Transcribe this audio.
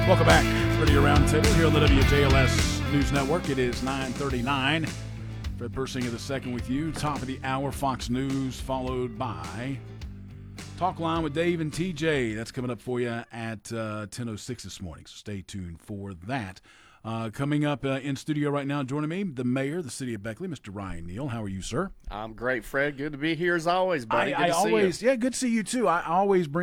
Welcome back. Radio Roundtable here on the WJLS News Network. It is 9:39. Fred Persing of the second with you. Top of the hour, Fox News, followed by Talk Line with Dave and TJ. That's coming up for you at 10:06 this morning, so stay tuned for that. Coming up in studio right now, joining me, the mayor of the city of Beckley, Mr. Ryan Neal. How are you, sir? I'm great, Fred. Good to be here as always, buddy. Good to see you. Good to see you too. I always bring